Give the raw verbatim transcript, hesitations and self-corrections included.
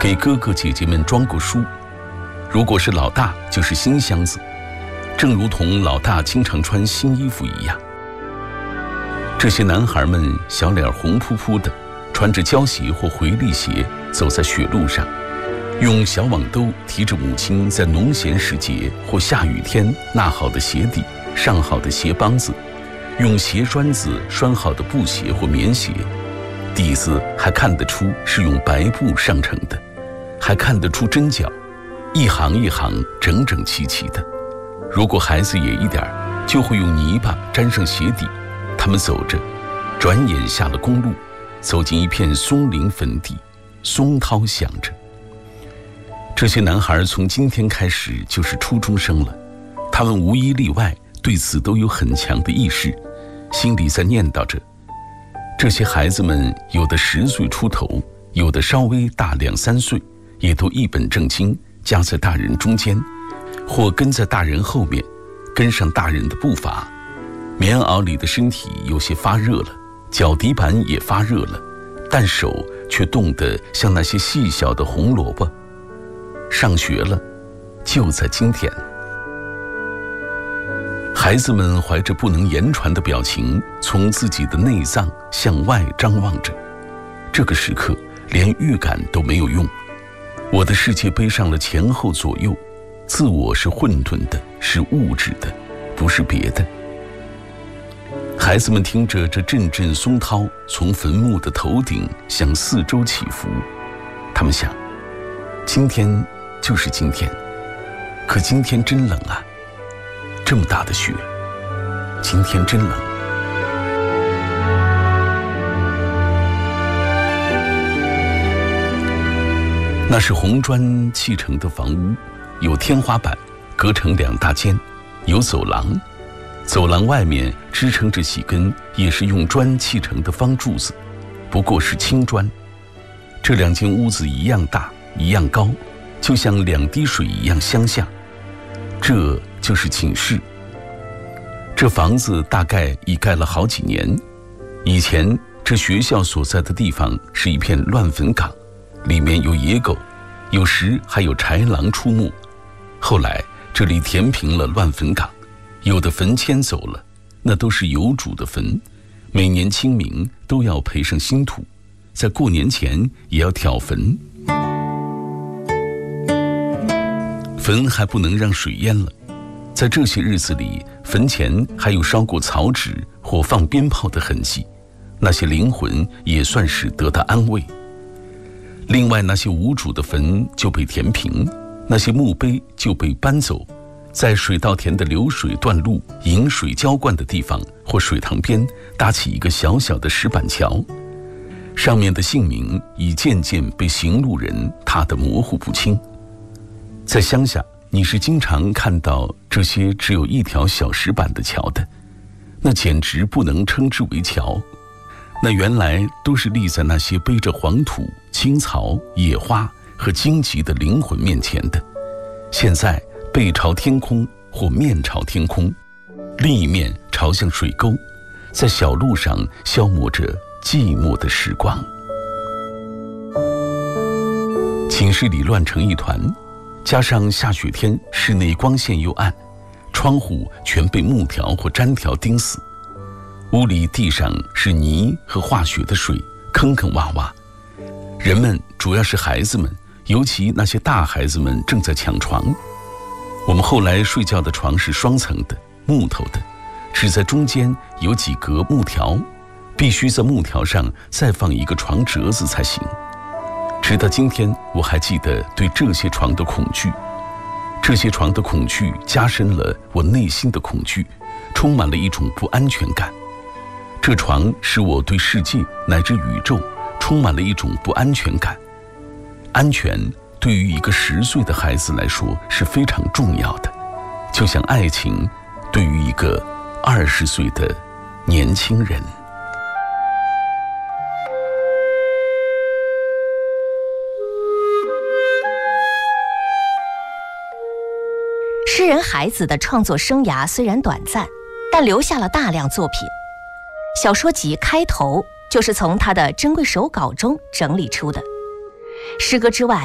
给哥哥姐姐们装过书。如果是老大，就是新箱子，正如同老大经常穿新衣服一样。这些男孩们小脸红扑扑的，穿着胶鞋或回力鞋，走在雪路上，用小网兜提着母亲在农闲时节或下雨天纳好的鞋底、上好的鞋帮子，用鞋栓子拴好的布鞋或棉鞋，底子还看得出是用白布上成的，还看得出针脚，一行一行整整齐齐的。如果孩子野一点，就会用泥巴沾上鞋底。他们走着，转眼下了公路，走进一片松林坟地，松涛响着。这些男孩从今天开始就是初中生了，他们无一例外对此都有很强的意识，心里在念叨着。这些孩子们有的十岁出头，有的稍微大两三岁，也都一本正经夹在大人中间，或跟在大人后面，跟上大人的步伐。棉袄里的身体有些发热了，脚底板也发热了，但手却冻得像那些细小的红萝卜。上学了，就在今天。孩子们怀着不能言传的表情，从自己的内脏向外张望着。这个时刻，连预感都没有用。我的世界背上了前后左右，自我是混沌的，是物质的，不是别的。孩子们听着这阵阵松涛从坟墓的头顶向四周起伏，他们想，今天就是今天，可今天真冷啊，这么大的雪，今天真冷。那是红砖砌成的房屋，有天花板，隔成两大间，有走廊。走廊外面支撑着几根也是用砖砌成的方柱子，不过是青砖。这两间屋子一样大，一样高，就像两滴水一样相像。这就是寝室。这房子大概已盖了好几年。以前这学校所在的地方是一片乱坟岗，里面有野狗，有时还有豺狼出没。后来这里填平了乱坟岗，有的坟迁走了，那都是有主的坟，每年清明都要赔上新土，在过年前也要挑坟。坟还不能让水淹了，在这些日子里，坟前还有烧过草纸或放鞭炮的痕迹，那些灵魂也算是得到安慰。另外那些无主的坟就被填平，那些墓碑就被搬走，在水稻田的流水断路、引水浇灌的地方或水塘边搭起一个小小的石板桥，上面的姓名已渐渐被行路人踏得模糊不清。在乡下，你是经常看到这些只有一条小石板的桥的，那简直不能称之为桥，那原来都是立在那些背着黄土、青草、野花和荆棘的灵魂面前的，现在背朝天空或面朝天空，另一面朝向水沟，在小路上消磨着寂寞的时光。寝室里乱成一团，加上下雪天室内光线又暗，窗户全被木条或毡条钉死，屋里地上是泥和化雪的水，坑坑洼洼。人们，主要是孩子们，尤其那些大孩子们正在抢床。我们后来睡觉的床是双层的，木头的，只在中间有几格木条，必须在木条上再放一个床折子才行。直到今天，我还记得对这些床的恐惧，这些床的恐惧加深了我内心的恐惧，充满了一种不安全感。这床使我对世界乃至宇宙充满了一种不安全感。安全对于一个十岁的孩子来说是非常重要的，就像爱情对于一个二十岁的年轻人。 诗人海子的创作生涯虽然短暂，但留下了大量作品。小说集开头就是从他的珍贵手稿中整理出的。诗歌之外，